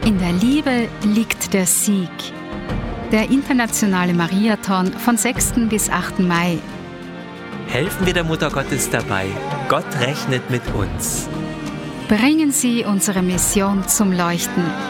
In der Liebe liegt der Sieg. Der internationale Mariathon von 6. bis 8. Mai. Helfen wir der Mutter Gottes dabei. Gott rechnet mit uns. Bringen Sie unsere Mission zum Leuchten.